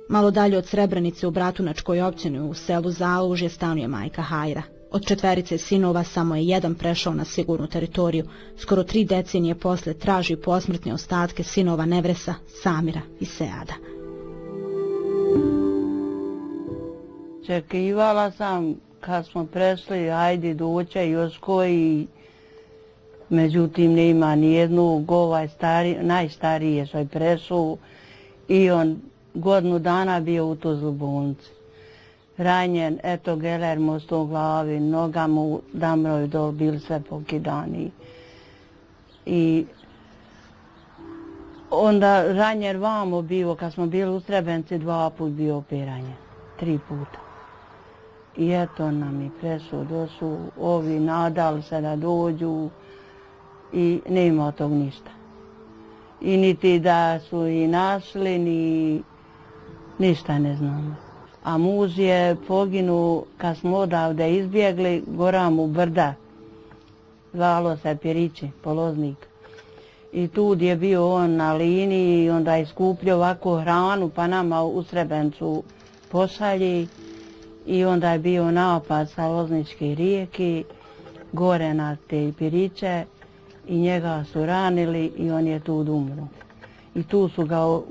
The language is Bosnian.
Malo dalje od Srebrenice u Bratunačkoj općini u selu Zalužje stanuje majka Hajra. Od 4 sinova samo je jedan prešao na sigurnu teritoriju. Skoro 3 decenije posle traži posmrtne ostatke sinova Nevresa, Samira i Seada. Čekivala sam kad smo prešli, ajde doće još koji, međutim nema nijednog, ovaj najstariji je što je prešao i on godinu dana bio u Tuzlu bolnici. Ranjen, eto geler most u glavi, noga mu damrovi dol, bili sve pokidani. I onda ranjen vamo bio, kad smo bili u Srebrenici, 2 puta bio operanje, 3 puta. I eto nam je presu, dosu, ovi nadali se da dođu i nema od tog ništa. I niti da su i našli, ni ništa ne znamo. A muž je poginuo kad smo odavde izbjegli, goram u brda. Zvalo se Pirići, Poloznik. I tu je bio on na liniji i onda je skupljio ovako hranu pa nama u Srebrenicu pošalji. I onda je bio napad sa Lozničke rijeke, gore na te Piriće i njega su ranili i on je tu umro. I tu su ga